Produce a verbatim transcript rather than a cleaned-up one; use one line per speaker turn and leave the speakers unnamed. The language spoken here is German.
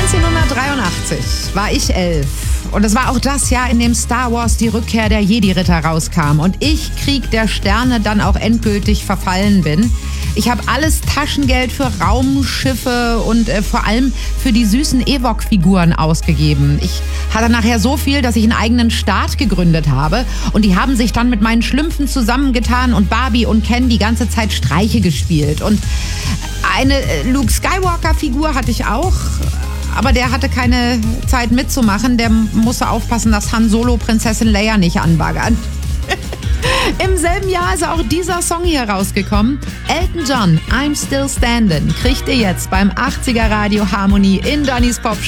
neunzehnhundertdreiundachtzig war ich elf. Und es war auch das Jahr, in dem Star Wars die Rückkehr der Jedi-Ritter rauskam. Und ich, Krieg der Sterne, dann auch endgültig verfallen bin. Ich habe alles Taschengeld für Raumschiffe und äh, vor allem für die süßen Ewok-Figuren ausgegeben. Ich hatte nachher so viel, dass ich einen eigenen Staat gegründet habe. Und die haben sich dann mit meinen Schlümpfen zusammengetan und Barbie und Ken die ganze Zeit Streiche gespielt. Und eine Luke Skywalker-Figur hatte ich auch. Aber der hatte keine Zeit mitzumachen. Der musste aufpassen, dass Han Solo Prinzessin Leia nicht anbaggert. Im selben Jahr ist auch dieser Song hier rausgekommen. Elton John, I'm Still Standing, kriegt ihr jetzt beim achtziger Radio Harmonie in Dannys Pop